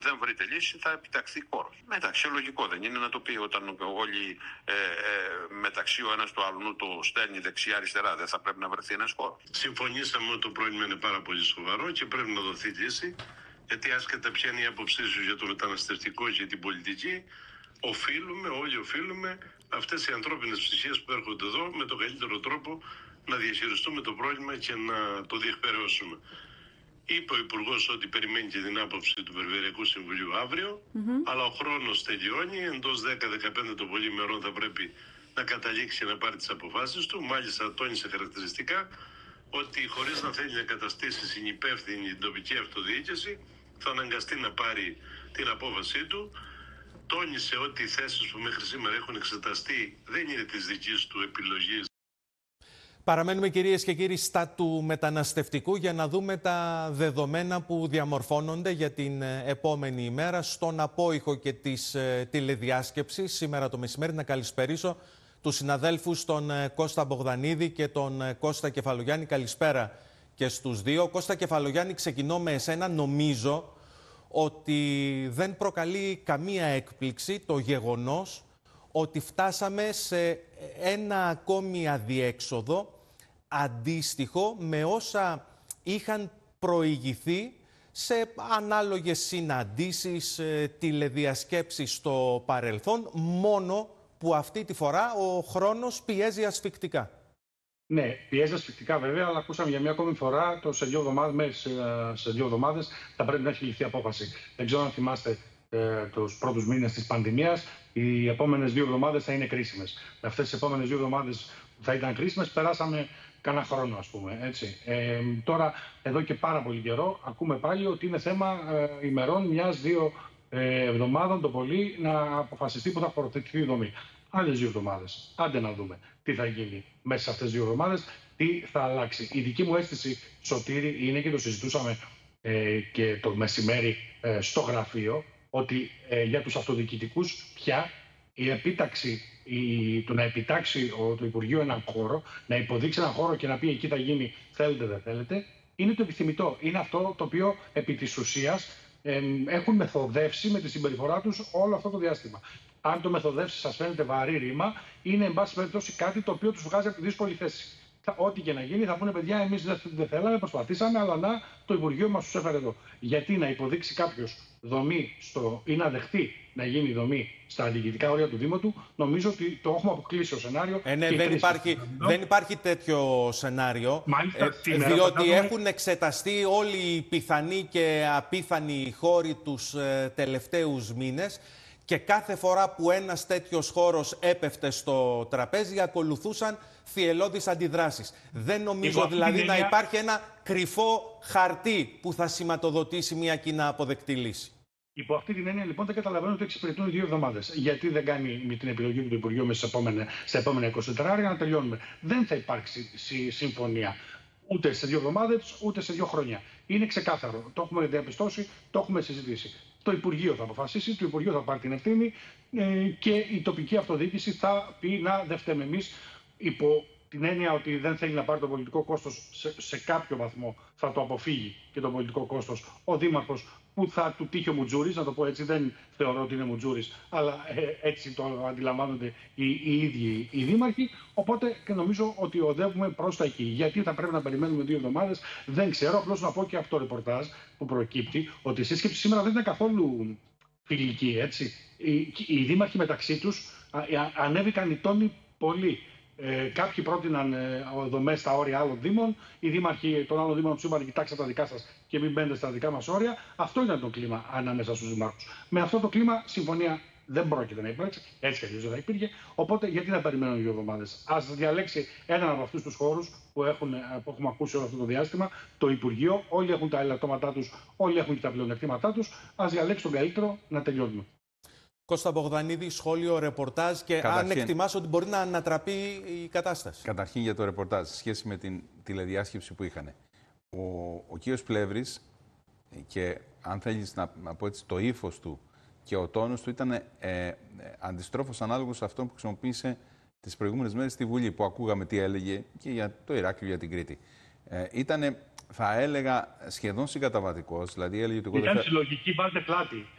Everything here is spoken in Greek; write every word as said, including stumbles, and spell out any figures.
δεν βρείτε λύση, θα επιταχθεί κόρος. Εντάξει, λογικό δεν είναι να το πει όταν όλοι ε, ε, μεταξύ ο ένας του άλλου το στέλνει δεξιά-αριστερά, δεν θα πρέπει να βρεθεί ένας χώρος. Συμφωνήσαμε ότι το πρόβλημα είναι πάρα πολύ σοβαρό και πρέπει να δοθεί λύση, γιατί άσχετα ποια είναι η άποψή σου για το μεταναστευτικό και την πολιτική, οφείλουμε, όλοι οφείλουμε αυτές οι ανθρώπινες ψυχές που έρχονται εδώ με τον καλύτερο τρόπο να διαχειριστούμε το πρόβλημα και να το διεκπαιρεώσουμε. Είπε ο Υπουργός ότι περιμένει και την άποψη του Περιφερειακού Συμβουλίου αύριο, mm-hmm. αλλά ο χρόνος τελειώνει. Εντός δέκα με δεκαπέντε το πολύ ημερών θα πρέπει να καταλήξει και να πάρει τις αποφάσεις του. Μάλιστα, τόνισε χαρακτηριστικά ότι χωρίς να θέλει να καταστήσει συνυπεύθυνη την τοπική αυτοδιοίκηση, θα αναγκαστεί να πάρει την απόφασή του. Τόνισε ότι οι θέσεις που μέχρι σήμερα έχουν εξεταστεί δεν είναι της δικής του επιλογής. Παραμένουμε, κυρίες και κύριοι, στα του μεταναστευτικού για να δούμε τα δεδομένα που διαμορφώνονται για την επόμενη ημέρα στον απόϊχο και της τηλεδιάσκεψης. Σήμερα το μεσημέρι να καλησπερίσω τους συναδέλφους τον Κώστα Μπογδανίδη και τον Κώστα Κεφαλογιάννη. Καλησπέρα και στους δύο. Κώστα Κεφαλογιάννη, ξεκινώ με εσένα. Νομίζω ότι δεν προκαλεί καμία έκπληξη το γεγονός ότι φτάσαμε σε ένα ακόμη αδιέξοδο αντίστοιχο με όσα είχαν προηγηθεί σε ανάλογες συναντήσεις, τηλεδιασκέψεις στο παρελθόν, μόνο που αυτή τη φορά ο χρόνος πιέζει ασφικτικά. Ναι, πιέζει ασφικτικά βέβαια, αλλά ακούσαμε για μια ακόμη φορά το σε δύο εβδομάδες, σε δύο εβδομάδες θα πρέπει να έχει ληφθεί απόφαση. Δεν ξέρω αν θυμάστε ε, τους πρώτους μήνες της πανδημίας, οι επόμενες δύο εβδομάδες θα είναι κρίσιμες. Με αυτές τις επόμενες δύο εβδομάδες που θα ήταν κρίσιμες, περάσαμε κανένα χρόνο, ας πούμε. Έτσι. Ε, τώρα, εδώ και πάρα πολύ καιρό, ακούμε πάλι ότι είναι θέμα ε, ημερών, μιας-δύο ε, εβδομάδων το πολύ, να αποφασιστεί που θα προτεθεί η δομή. Άλλες δύο εβδομάδες. Άντε να δούμε τι θα γίνει μέσα σε αυτές τις δύο εβδομάδες, τι θα αλλάξει. Η δική μου αίσθηση, Σωτήρη, είναι, και το συζητούσαμε ε, και το μεσημέρι ε, στο γραφείο, ότι ε, για τους αυτοδιοικητικούς πια η επίταξη, η, το να επιτάξει ο, το Υπουργείο έναν χώρο, να υποδείξει έναν χώρο και να πει εκεί θα γίνει θέλετε δεν θέλετε, είναι το επιθυμητό. Είναι αυτό το οποίο επί της ουσίας ε, έχουν μεθοδεύσει με τη συμπεριφορά τους όλο αυτό το διάστημα. Αν το μεθοδεύσει σας φαίνεται βαρύ ρήμα, είναι εν πάση περιπτώσει κάτι το οποίο τους βγάζει από τη δύσκολη θέση. Ό,τι και να γίνει, θα πούνε παιδιά, εμείς δεν θέλαμε, προσπαθήσαμε, αλλά να, το Υπουργείο μας τους έφερε εδώ. Γιατί να υποδείξει κάποιος δομή στο, ή να δεχτεί να γίνει δομή στα διοικητικά όρια του Δήμου του, νομίζω ότι το έχουμε αποκλείσει ως σενάριο. Ε, ναι, δεν, υπάρχει, δεν υπάρχει τέτοιο σενάριο. Μάλιστα, ε, σήμερα, διότι θα έχουν εξεταστεί όλοι οι πιθανοί και απίθανοι χώροι τους ε, τελευταίους μήνες. Και κάθε φορά που ένας τέτοιος χώρος έπεφτε στο τραπέζι, ακολουθούσαν θυελλώδεις αντιδράσεις. Δεν νομίζω δηλαδή έννοια... να υπάρχει ένα κρυφό χαρτί που θα σηματοδοτήσει μια κοινά αποδεκτή λύση. Υπό αυτή την έννοια, λοιπόν, δεν καταλαβαίνω ότι εξυπηρετούν οι δύο εβδομάδες. Γιατί δεν κάνει με την επιλογή του το Υπουργείο μέσα στα επόμενα είκοσι τέσσερα ώρες να τελειώνουμε. Δεν θα υπάρξει συμφωνία ούτε σε δύο εβδομάδες, ούτε σε δύο χρόνια. Είναι ξεκάθαρο. Το έχουμε διαπιστώσει, το έχουμε συζητήσει. Το Υπουργείο θα αποφασίσει, το Υπουργείο θα πάρει την ευθύνη ε, και η τοπική αυτοδιοίκηση θα πει να δεν φταίμε εμείς, υπό την έννοια ότι δεν θέλει να πάρει το πολιτικό κόστος σε, σε κάποιο βαθμό, θα το αποφύγει και το πολιτικό κόστος ο Δήμαρχος, που θα του τύχει ο Μουτζούρης, να το πω έτσι, δεν θεωρώ ότι είναι Μουτζούρης, αλλά ε, έτσι το αντιλαμβάνονται οι, οι ίδιοι οι δήμαρχοι. Οπότε και νομίζω ότι οδεύουμε προς τα εκεί. Γιατί θα πρέπει να περιμένουμε δύο εβδομάδες, δεν ξέρω. Απλώς να πω και από το ρεπορτάζ που προκύπτει ότι η σύσκεψη σήμερα δεν ήταν καθόλου φιλική. Έτσι. Οι, οι δήμαρχοι μεταξύ τους ανέβηκαν οι τόνοι πολύ. Ε, κάποιοι πρότειναν ε, δομές στα όρια άλλων δήμων. Οι δήμαρχοι των άλλων δήμων του είπαν: κοιτάξτε τα δικά σας και μην μπαίνετε στα δικά μας όρια. Αυτό ήταν το κλίμα ανάμεσα στους δημάρχους. Με αυτό το κλίμα συμφωνία δεν πρόκειται να υπάρξει. Έτσι κι αλλιώς δεν θα υπήρχε. Οπότε γιατί να περιμένουμε δύο εβδομάδες. Ας διαλέξει έναν από αυτούς τους χώρους που, έχουν, που έχουμε ακούσει όλο αυτό το διάστημα, το Υπουργείο. Όλοι έχουν τα ελαττώματά τους, όλοι έχουν και τα πλεονεκτήματά τους. Ας διαλέξει τον καλύτερο να τελειώνουμε. Κώστα Μπογδανίδη, σχόλιο, ρεπορτάζ και καταρχήν, αν εκτιμάς ότι μπορεί να ανατραπεί η κατάσταση. Καταρχήν για το ρεπορτάζ, σε σχέση με την τηλεδιάσκεψη που είχαν. Ο, ο κύριος Πλεύρης, και αν θέλεις να, να πω έτσι, το ύφος του και ο τόνος του ήταν ε, ε, αντιστρόφως ανάλογος σε αυτό που χρησιμοποίησε τις προηγούμενες μέρες στη Βουλή, που ακούγαμε τι έλεγε και για το Ηράκλειο, για την Κρήτη. Ε, ήτανε, θα έλεγα, σχεδόν συγκαταβατικός. Δηλαδή έλεγε ότι ήταν συλλογική, βάλτε πλάτη.